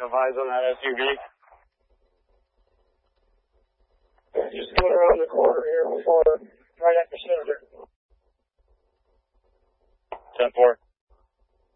Have eyes on that SUV. Just going around the corner here before, right after Cinder. 10-4.